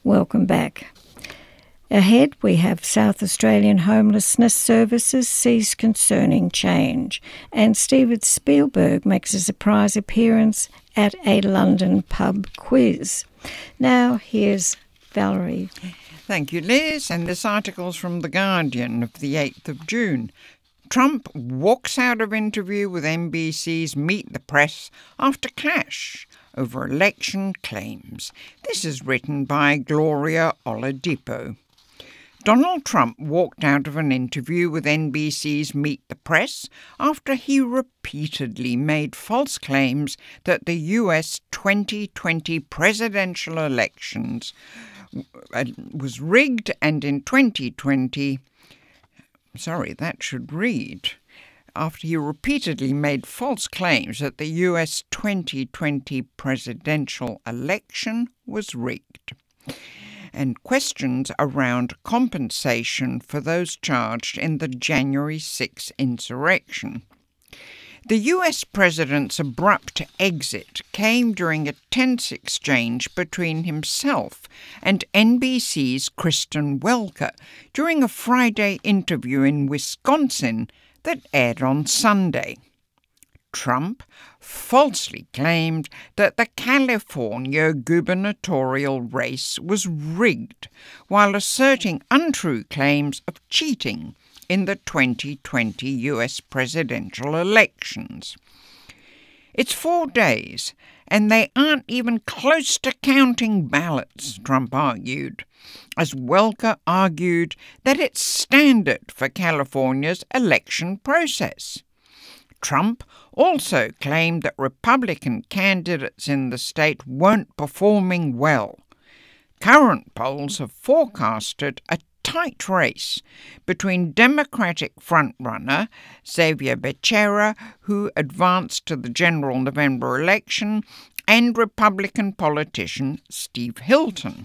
Welcome back. Ahead, we have South Australian Homelessness Services sees concerning change, and Steven Spielberg makes a surprise appearance at a London pub quiz. Now, here's Valerie. Thank you, Liz. And this article's from The Guardian of the 8th of June. Trump walks out of interview with NBC's Meet the Press after clash over election claims. This is written by Gloria Oladipo. Donald Trump walked out of an interview with NBC's Meet the Press after he repeatedly made false claims that the US 2020 presidential elections was rigged, and in 2020... After he repeatedly made false claims that the US 2020 presidential election was rigged, and questions around compensation for those charged in the January 6 insurrection. The US president's abrupt exit came during a tense exchange between himself and NBC's Kristen Welker during a Friday interview in Wisconsin that aired on Sunday. Trump falsely claimed that the California gubernatorial race was rigged, while asserting untrue claims of cheating in the 2020 US presidential elections. It's 4 days, and they aren't even close to counting ballots, Trump argued, as Welker argued that it's standard for California's election process. Trump also claimed that Republican candidates in the state weren't performing well. Current polls have forecasted a tight race between Democratic frontrunner Xavier Becerra, who advanced to the general November election, and Republican politician Steve Hilton.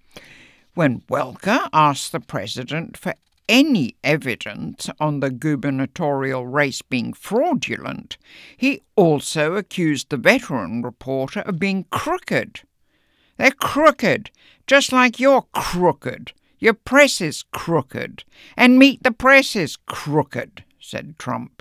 When Welker asked the president for any evidence on the gubernatorial race being fraudulent, he also accused the veteran reporter of being crooked. They're crooked, just like you're crooked. Your press is crooked, and Meet the Press is crooked, said Trump.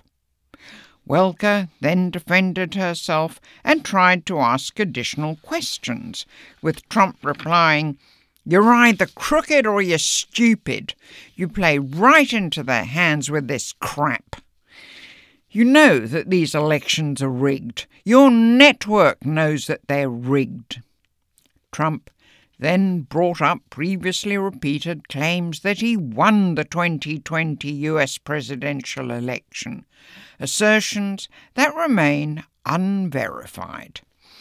Welker then defended herself and tried to ask additional questions, with Trump replying, "You're either crooked or you're stupid. You play right into their hands with this crap. You know that these elections are rigged. Your network knows that they're rigged." Trump then brought up previously repeated claims that he won the 2020 US presidential election, assertions that remain unverified.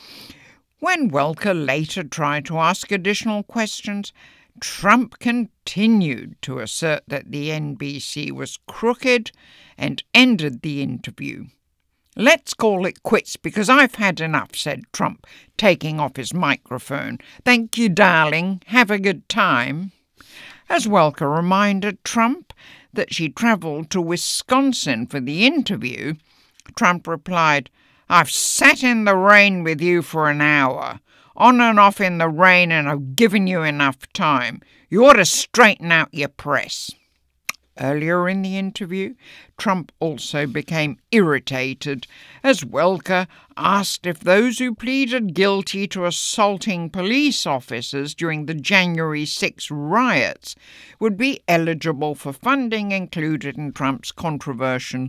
When Welker later tried to ask additional questions, Trump continued to assert that the NBC was crooked and ended the interview. "Let's call it quits because I've had enough," said Trump, taking off his microphone. "Thank you, darling. Have a good time." As Welker reminded Trump that she travelled to Wisconsin for the interview, Trump replied, "I've sat in the rain with you for an hour, on and off in the rain, and I've given you enough time. You ought to straighten out your press." Earlier in the interview, Trump also became irritated as Welker asked if those who pleaded guilty to assaulting police officers during the January 6 riots would be eligible for funding included in Trump's controversial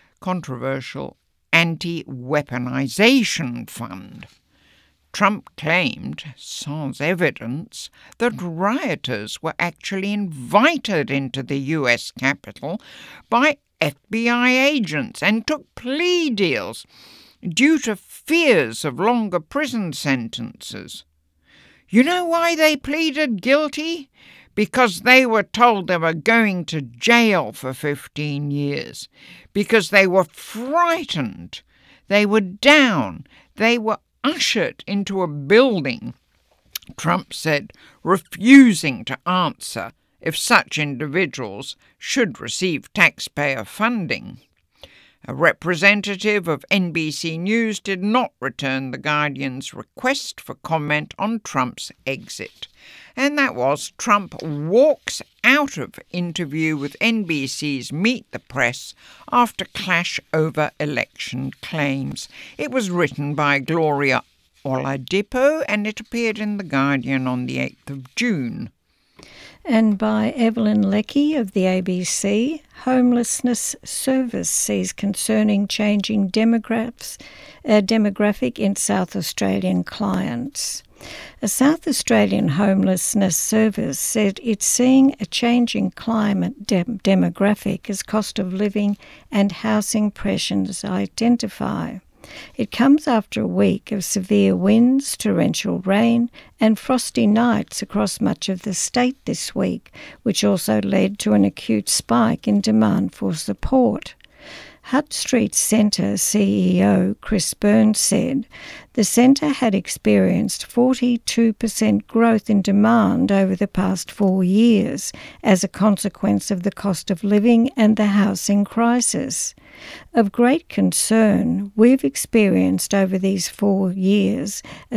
anti-weaponization fund. Trump claimed, sans evidence, that rioters were actually invited into the US Capitol by FBI agents and took plea deals due to fears of longer prison sentences. You know why they pleaded guilty? Because they were told they were going to jail for 15 years. Because they were frightened. They were down. They were ushered into a building, Trump said, refusing to answer if such individuals should receive taxpayer funding. A representative of NBC News did not return The Guardian's request for comment on Trump's exit. And that was Trump walks out of interview with NBC's Meet the Press after clash over election claims. It was written by Gloria Oladipo and it appeared in The Guardian on the 8th of June. And by Evelyn Leckie of the ABC, Homelessness Service sees concerning changing demographic in South Australian clients. A South Australian homelessness service said it's seeing a changing climate demographic as cost of living and housing pressures identify. It comes after a week of severe winds, torrential rain and frosty nights across much of the state this week, which also led to an acute spike in demand for support. Hutt Street Centre CEO Chris Burns said the centre had experienced 42% growth in demand over the past 4 years as a consequence of the cost of living and the housing crisis. Of great concern, we've experienced over these 4 years a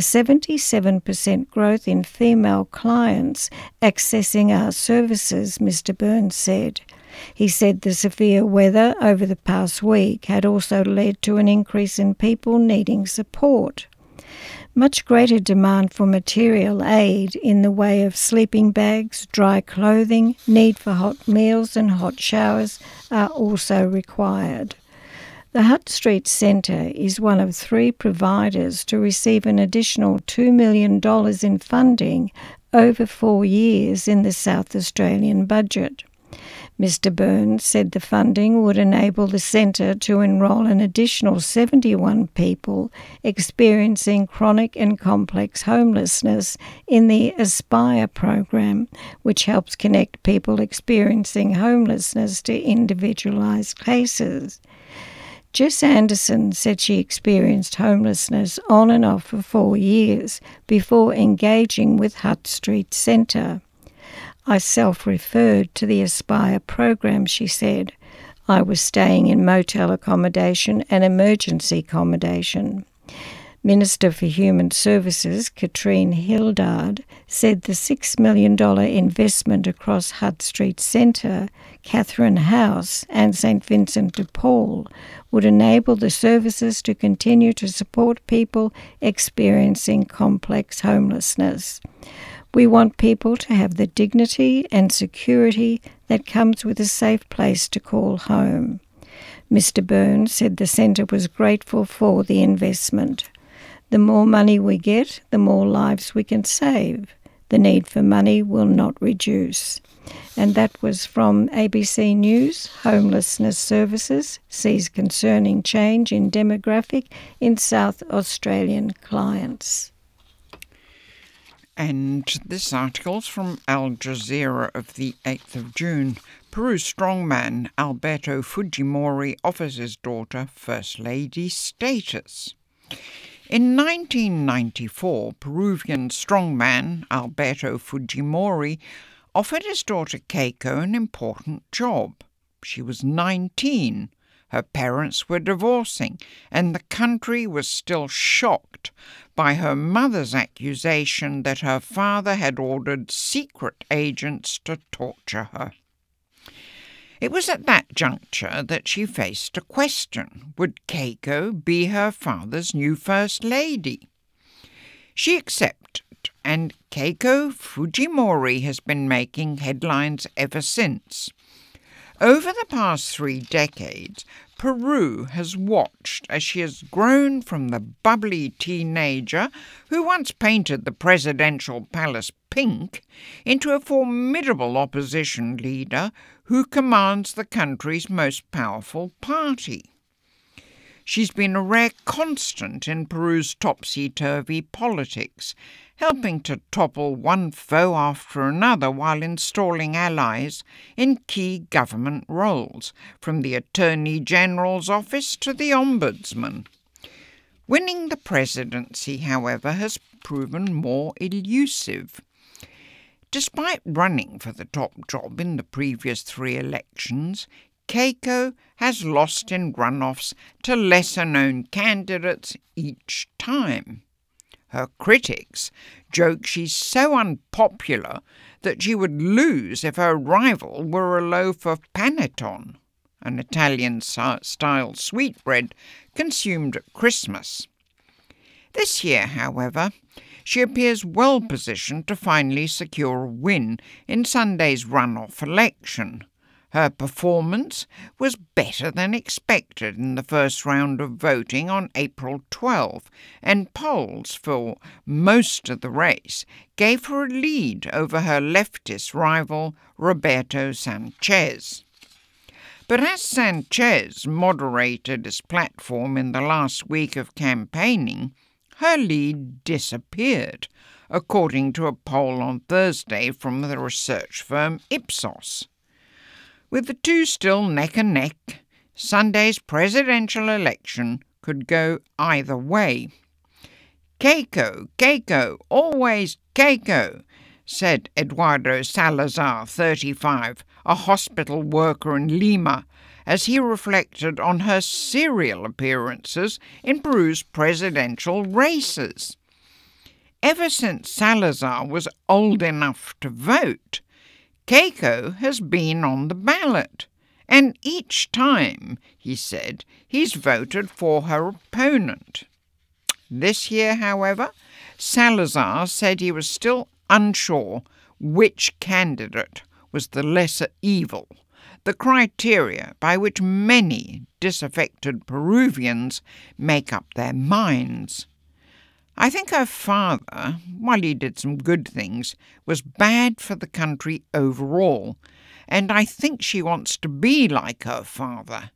77% growth in female clients accessing our services, Mr. Burns said. He said the severe weather over the past week had also led to an increase in people needing support. Much greater demand for material aid in the way of sleeping bags, dry clothing, need for hot meals and hot showers are also required. The Hutt Street Centre is one of 3 providers to receive an additional $2 million in funding over 4 years in the South Australian budget. Mr. Burns said the funding would enable the centre to enrol an additional 71 people experiencing chronic and complex homelessness in the Aspire program, which helps connect people experiencing homelessness to individualised cases. Jess Anderson said she experienced homelessness on and off for 4 years before engaging with Hutt Street Centre. I self-referred to the Aspire program, she said. I was staying in motel accommodation and emergency accommodation. Minister for Human Services, Katrine Hildard, said the $6 million investment across Hutt Street Centre, Catherine House and St Vincent de Paul would enable the services to continue to support people experiencing complex homelessness. We want people to have the dignity and security that comes with a safe place to call home. Mr. Burns said the centre was grateful for the investment. The more money we get, the more lives we can save. The need for money will not reduce. And that was from ABC News. Homelessness Services sees concerning change in demographic in South Australian clients. And this article's from Al Jazeera of the 8th of June. Peru's strongman Alberto Fujimori offers his daughter First Lady status. In 1994, Peruvian strongman Alberto Fujimori offered his daughter Keiko an important job. She was 19. Her parents were divorcing, and the country was still shocked by her mother's accusation that her father had ordered secret agents to torture her. It was at that juncture that she faced a question. Would Keiko be her father's new First Lady? She accepted, and Keiko Fujimori has been making headlines ever since. Over the past 3 decades, Peru has watched as she has grown from the bubbly teenager who once painted the presidential palace pink into a formidable opposition leader who commands the country's most powerful party. She's been a rare constant in Peru's topsy-turvy politics, helping to topple one foe after another while installing allies in key government roles, from the Attorney General's office to the Ombudsman. Winning the presidency, however, has proven more elusive. Despite running for the top job in the previous 3 elections, Keiko has lost in runoffs to lesser-known candidates each time. Her critics joke she's so unpopular that she would lose if her rival were a loaf of panettone, an Italian-style sweetbread consumed at Christmas. This year, however, she appears well positioned to finally secure a win in Sunday's runoff election. Her performance was better than expected in the first round of voting on April 12, and polls for most of the race gave her a lead over her leftist rival Roberto Sanchez. But as Sanchez moderated his platform in the last week of campaigning, her lead disappeared, according to a poll on Thursday from the research firm Ipsos. With the two still neck and neck, Sunday's presidential election could go either way. Keiko, always Keiko, said Eduardo Salazar, 35, a hospital worker in Lima, as he reflected on her serial appearances in Peru's presidential races. Ever since Salazar was old enough to vote, Keiko has been on the ballot, and each time, he said, he's voted for her opponent. This year, however, Salazar said he was still unsure which candidate was the lesser evil, the criteria by which many disaffected Peruvians make up their minds. I think her father, while he did some good things, was bad for the country overall, and I think she wants to be like her father.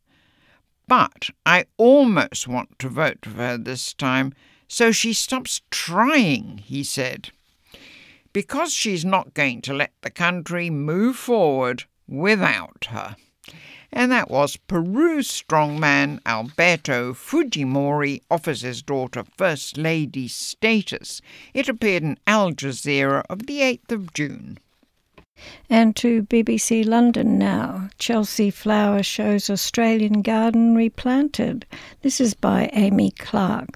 But I almost want to vote for her this time, so she stops trying, he said, because she's not going to let the country move forward without her. And that was Peru's strongman Alberto Fujimori offers his daughter First Lady status. It appeared in Al Jazeera of the 8th of June. And to BBC London now. Chelsea Flower shows Australian garden replanted. This is by Amy Clark.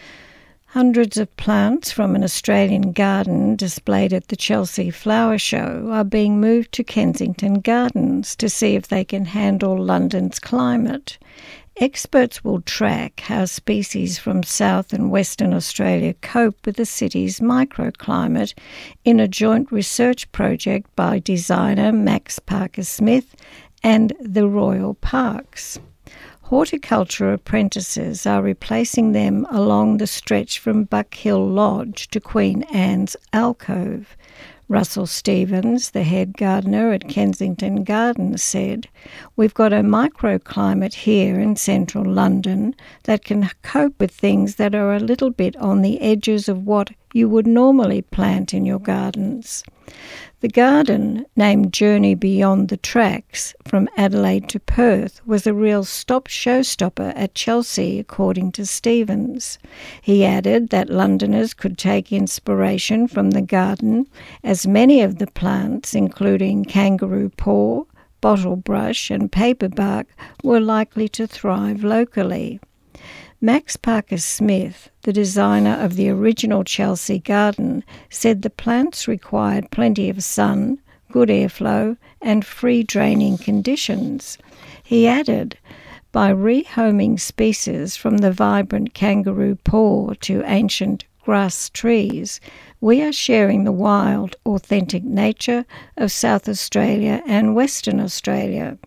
Hundreds of plants from an Australian garden displayed at the Chelsea Flower Show are being moved to Kensington Gardens to see if they can handle London's climate. Experts will track how species from South and Western Australia cope with the city's microclimate in a joint research project by designer Max Parker Smith and the Royal Parks. Horticulture apprentices are replacing them along the stretch from Buck Hill Lodge to Queen Anne's Alcove. Russell Stevens, the head gardener at Kensington Gardens, said, "We've got a microclimate here in central London that can cope with things that are a little bit on the edges of what you would normally plant in your gardens." The garden, named Journey Beyond the Tracks, from Adelaide to Perth, was a real showstopper at Chelsea, according to Stevens. He added that Londoners could take inspiration from the garden, as many of the plants, including kangaroo paw, bottlebrush and paperbark, were likely to thrive locally. Max Parker Smith, the designer of the original Chelsea garden, said the plants required plenty of sun, good airflow and free draining conditions. He added, by rehoming species from the vibrant kangaroo paw to ancient grass trees, we are sharing the wild, authentic nature of South Australia and Western Australia.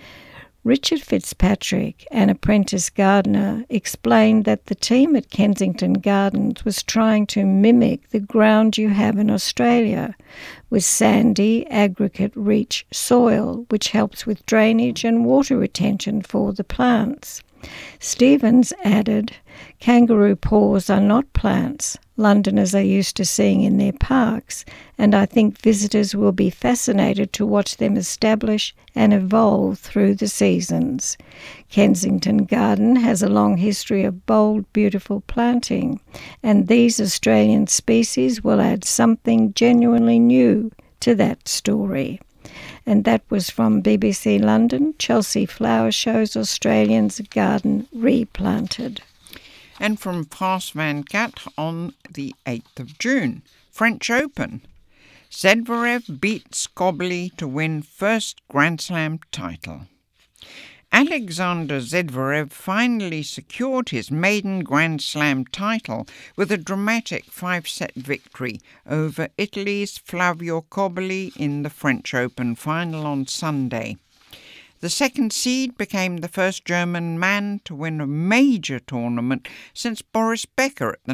Richard Fitzpatrick, an apprentice gardener, explained that the team at Kensington Gardens was trying to mimic the ground you have in Australia, with sandy, aggregate-rich soil, which helps with drainage and water retention for the plants. Stevens added, kangaroo paws are not plants Londoners are used to seeing in their parks, and I think visitors will be fascinated to watch them establish and evolve through the seasons. Kensington Garden has a long history of bold, beautiful planting, and these Australian species will add something genuinely new to that story. And that was from BBC London. Chelsea Flower shows Australians' garden replanted. And from France 24 on the 8th of June, French Open. Zverev beats Cobley to win first Grand Slam title. Alexander Zverev finally secured his maiden Grand Slam title with a dramatic 5-set victory over Italy's Flavio Cobolli in the French Open final on Sunday. The second seed became the first German man to win a major tournament since Boris Becker at the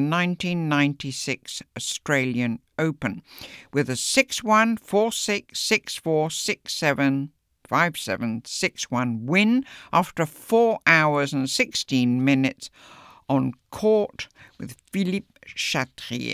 1996 Australian Open, with a 6-1, 4-6, 6-4, 6-7, 5-7, 6-1 win after 4 hours and 16 minutes on court with Philippe Chatrier.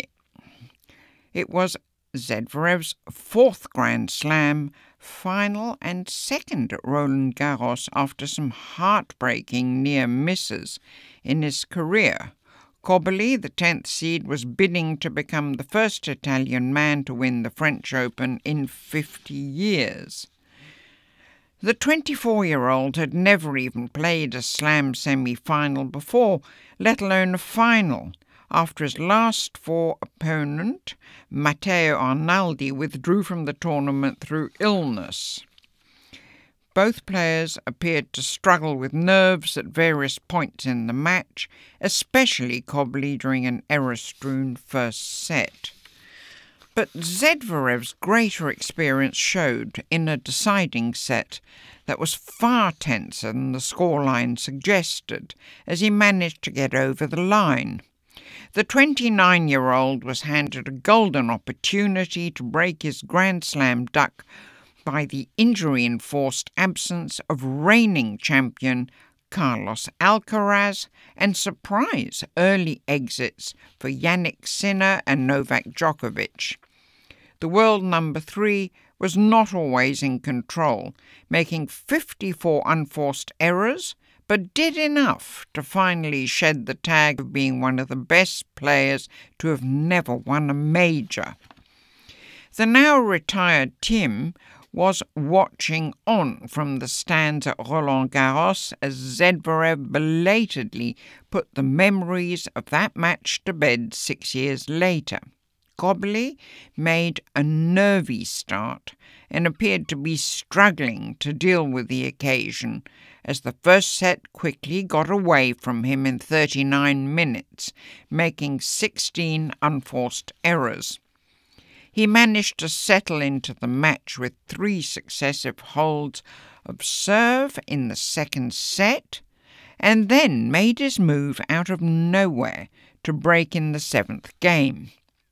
It was Zverev's fourth Grand Slam final and second at Roland Garros after some heartbreaking near misses in his career. Cobolli, the 10th seed, was bidding to become the first Italian man to win the French Open in 50 years. The 24-year-old had never even played a Slam semi-final before, let alone a final, after his last 4 opponent, Matteo Arnaldi, withdrew from the tournament through illness. Both players appeared to struggle with nerves at various points in the match, especially Cobolli during an error-strewn first set. But Zverev's greater experience showed in a deciding set that was far tenser than the scoreline suggested, as he managed to get over the line. The 29-year-old was handed a golden opportunity to break his Grand Slam duck by the injury-enforced absence of reigning champion Carlos Alcaraz and surprise early exits for Jannik Sinner and Novak Djokovic. The world number 3 was not always in control, making 54 unforced errors, but did enough to finally shed the tag of being one of the best players to have never won a major. The now retired Thiem was watching on from the stands at Roland Garros as Zverev belatedly put the memories of that match to bed 6 years later. Cobolli made a nervy start and appeared to be struggling to deal with the occasion, as the first set quickly got away from him in 39 minutes, making 16 unforced errors. He managed to settle into the match with 3 successive holds of serve in the second set, and then made his move out of nowhere to break in the 7th game.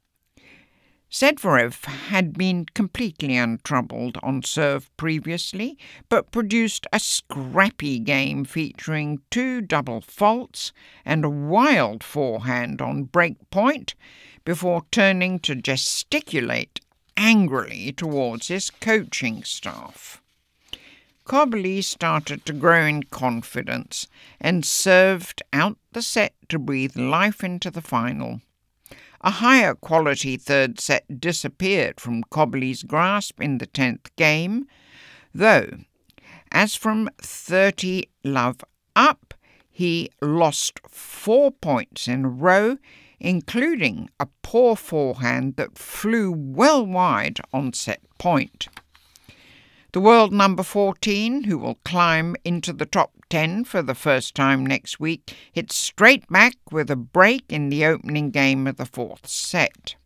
Zverev had been completely untroubled on serve previously, but produced a scrappy game featuring 2 double faults and a wild forehand on break point before turning to gesticulate angrily towards his coaching staff. Cobolli started to grow in confidence and served out the set to breathe life into the final. A higher quality third set disappeared from Cobolli's grasp in the 10th game, though, as from 30 love up, he lost 4 points in a row, including a poor forehand that flew well wide on set point. The world number 14, who will climb into the top 10 for the first time next week, hit straight back with a break in the opening game of the 4th set.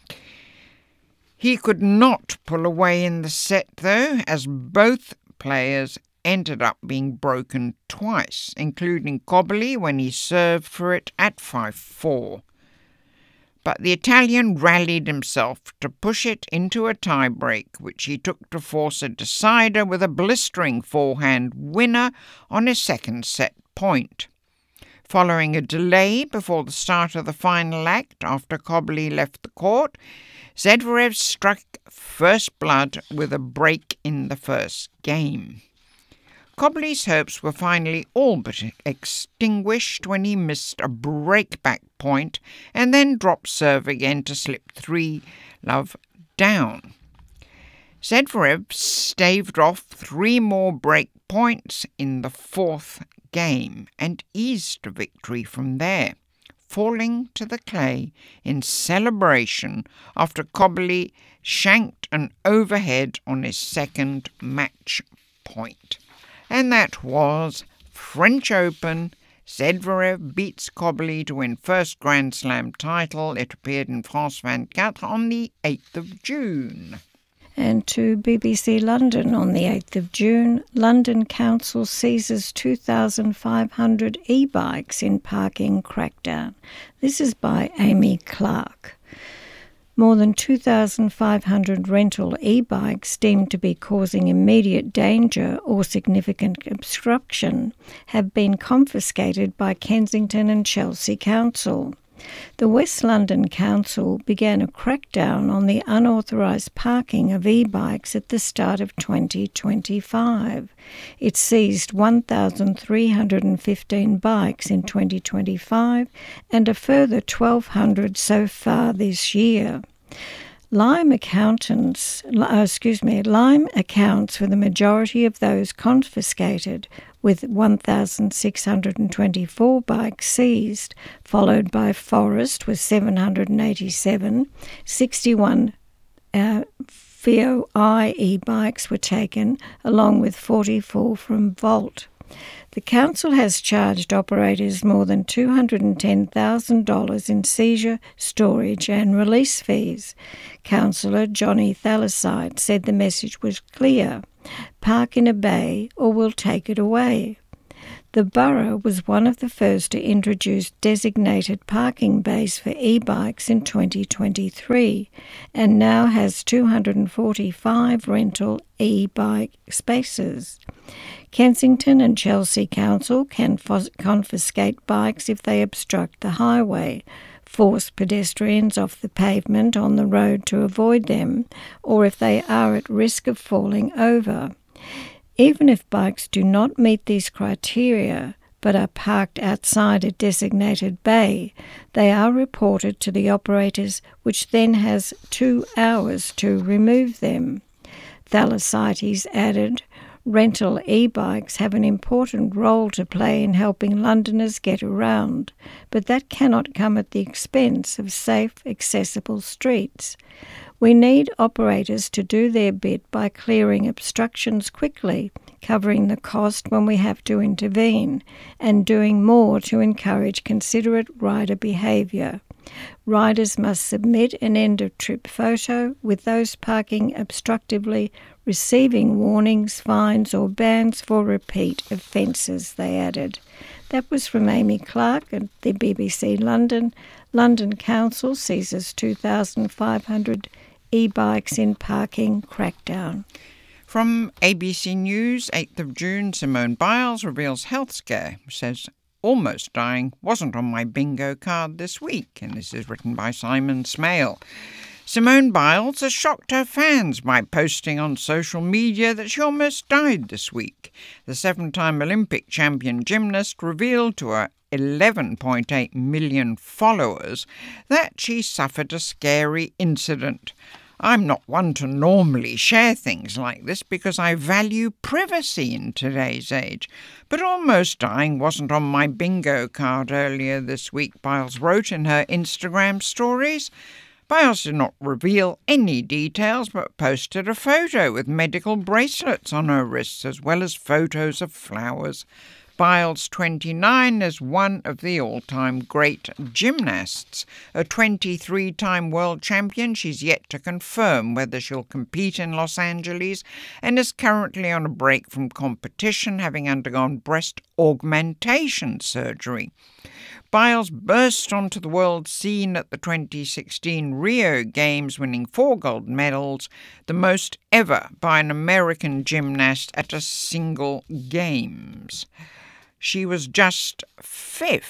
He could not pull away in the set, though, as both players ended up being broken twice, including Cobolli when he served for it at 5-4. But the Italian rallied himself to push it into a tie-break, which he took to force a decider with a blistering forehand winner on his second set point. Following a delay before the start of the final act after Cobolli left the court, Zverev struck first blood with a break in the first game. Cobolli's hopes were finally all but extinguished when he missed a break-back point and then dropped serve again to slip 3 love down. Zverev staved off 3 more break points in the 4th game and eased to victory from there, falling to the clay in celebration after Cobley shanked an overhead on his 2nd match point. And that was French Open. Zverev beats Cobley to win first Grand Slam title. It appeared in France 24 on the 8th of June. And to BBC London on the 8th of June, London Council seizes 2,500 e-bikes in parking crackdown. This is by Amy Clark. More than 2,500 rental e-bikes deemed to be causing immediate danger or significant obstruction have been confiscated by Kensington and Chelsea Council. The West London Council began a crackdown on the unauthorised parking of e-bikes at the start of 2025. It seized 1,315 bikes in 2025 and a further 1,200 so far this year. Lime accounts for the majority of those confiscated, with 1,624 bikes seized, followed by Forest with 787, 61 VOI e-bikes were taken, along with 44 from Volt. The council has charged operators more than $210,000 in seizure, storage and release fees. Councillor Johnny Thalassite said the message was clear: park in a bay or we'll take it away. The borough was one of the first to introduce designated parking bays for e-bikes in 2023 and now has 245 rental e-bike spaces. Kensington and Chelsea Council can confiscate bikes if they obstruct the highway, force pedestrians off the pavement on the road to avoid them, or if they are at risk of falling over. Even if bikes do not meet these criteria but are parked outside a designated bay, they are reported to the operators, which then has 2 hours to remove them. Thalassites added, rental e-bikes have an important role to play in helping Londoners get around, but that cannot come at the expense of safe, accessible streets. We need operators to do their bit by clearing obstructions quickly, covering the cost when we have to intervene, and doing more to encourage considerate rider behaviour. Riders must submit an end-of-trip photo, with those parking obstructively receiving warnings, fines or bans for repeat offences, they added. That was from Amy Clark at the BBC London. London Council seizes 2,500 e-bikes in parking crackdown. From ABC News, 8th of June, Simone Biles reveals health scare, says almost dying wasn't on my bingo card this week, and this is written by Simon Smale. Simone Biles has shocked her fans by posting on social media that she almost died this week. The 7-time Olympic champion gymnast revealed to her 11.8 million followers that she suffered a scary incident. I'm not one to normally share things like this because I value privacy in today's age. But almost dying wasn't on my bingo card earlier this week, Biles wrote in her Instagram stories. Biles did not reveal any details but posted a photo with medical bracelets on her wrists as well as photos of flowers. Biles, 29, is one of the all-time great gymnasts. A 23-time world champion, she's yet to confirm whether she'll compete in Los Angeles and is currently on a break from competition, having undergone breast augmentation surgery. Biles burst onto the world scene at the 2016 Rio Games, winning 4 gold medals, the most ever by an American gymnast at a single Games. She was just 5th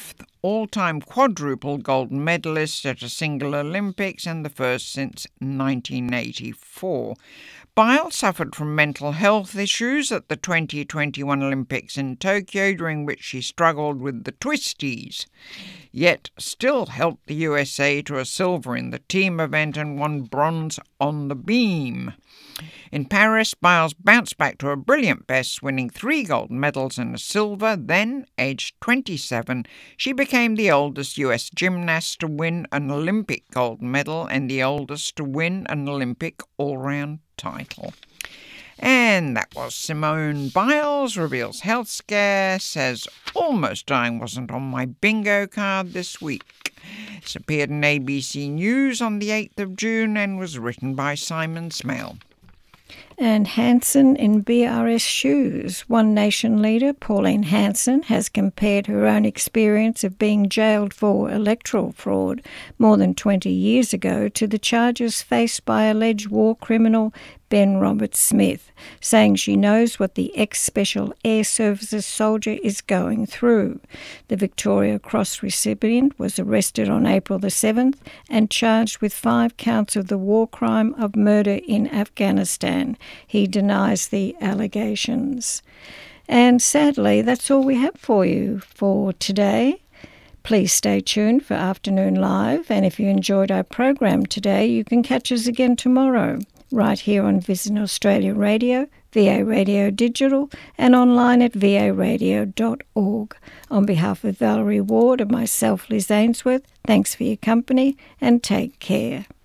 all-time quadruple gold medalist at a single Olympics and the first since 1984. Biles suffered from mental health issues at the 2021 Olympics in Tokyo, during which she struggled with the twisties, yet still helped the USA to a silver in the team event and won bronze on the beam. In Paris, Biles bounced back to her brilliant best, winning 3 gold medals and a silver. Then, aged 27, she became the oldest US gymnast to win an Olympic gold medal and the oldest to win an Olympic all-round title. And that was Simone Biles reveals health scare, says almost dying wasn't on my bingo card this week. It's appeared in ABC News on the 8th of June and was written by Simon Smell. And Hansen in BRS shoes. One Nation leader, Pauline Hanson, has compared her own experience of being jailed for electoral fraud more than 20 years ago to the charges faced by alleged war criminal Ben Roberts-Smith, saying she knows what the ex-Special Air Services soldier is going through. The Victoria Cross recipient was arrested on April the 7th and charged with 5 counts of the war crime of murder in Afghanistan. He denies the allegations. And sadly, that's all we have for you for today. Please stay tuned for Afternoon Live, and if you enjoyed our program today, you can catch us again tomorrow, right here on Vision Australia Radio, VA Radio Digital, and online at varadio.org. On behalf of Valerie Ward and myself, Liz Ainsworth, thanks for your company and take care.